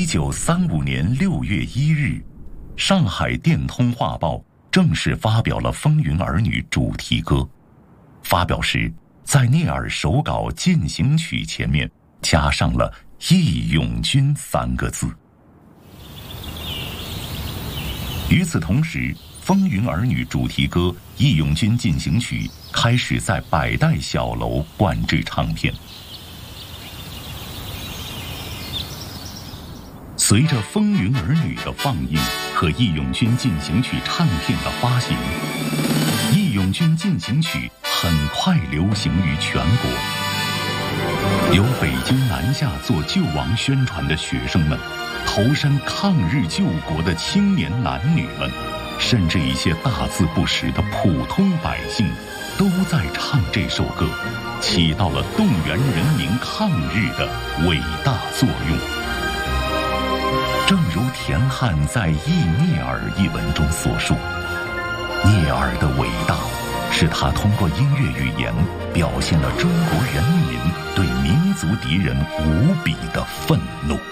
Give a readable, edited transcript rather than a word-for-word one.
1935年6月1日，上海电通画报正式发表了《风云儿女》主题歌。发表时，在聂耳手稿进行曲前面加上了“义勇军”3个字。与此同时，《风云儿女》主题歌《义勇军进行曲》开始在百代小楼灌制唱片。随着《风云儿女》的放映和《义勇军进行曲》唱片的发行，《义勇军进行曲》很快流行于全国。由北京南下做救亡宣传的学生们，投身抗日救国的青年男女们，甚至一些大字不识的普通百姓，都在唱这首歌，起到了动员人民抗日的伟大作用。正如田汉在《忆聂耳》一文中所述，聂耳的伟大是他通过音乐语言表现了中国人民对民族敌人无比的愤怒。